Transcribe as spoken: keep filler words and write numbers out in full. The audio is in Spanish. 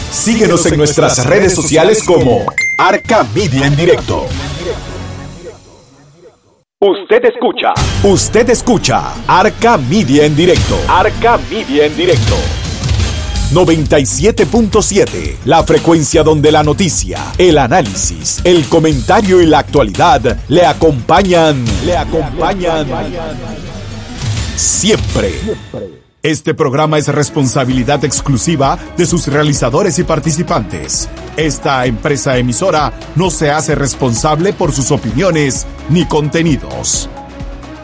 Síguenos en nuestras redes sociales como Arca Media en Directo. Usted escucha. Usted escucha Arca Media en Directo. Arca Media en Directo. noventa y siete punto siete, la frecuencia donde la noticia, el análisis, el comentario y la actualidad le acompañan, le acompañan siempre. Este programa es responsabilidad exclusiva de sus realizadores y participantes. Esta empresa emisora no se hace responsable por sus opiniones ni contenidos.